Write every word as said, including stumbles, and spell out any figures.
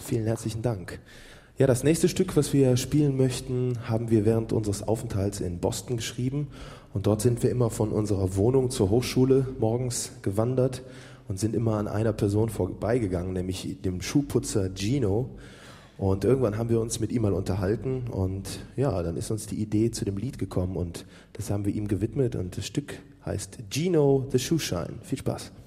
vielen herzlichen Dank. Ja, das nächste Stück, was wir spielen möchten, haben wir während unseres Aufenthalts in Boston geschrieben. Und dort sind wir immer von unserer Wohnung zur Hochschule morgens gewandert und sind immer an einer Person vorbeigegangen, nämlich dem Schuhputzer Gino. Und irgendwann haben wir uns mit ihm mal unterhalten und ja, dann ist uns die Idee zu dem Lied gekommen und das haben wir ihm gewidmet und das Stück heißt Gino the Shoeshine. Viel Spaß.